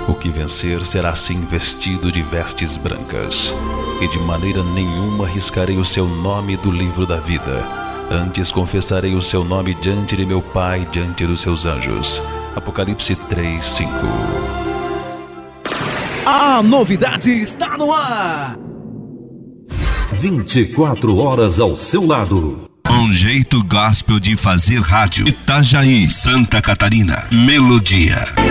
O que vencer será sim vestido de vestes brancas, e de maneira nenhuma riscarei o seu nome do livro da vida. Antes confessarei o seu nome diante de meu Pai, diante dos seus anjos. Apocalipse 3:5. A novidade está no ar. 24 horas ao seu lado. Um jeito gospel de fazer rádio. Itajaí, Santa Catarina. Melodia.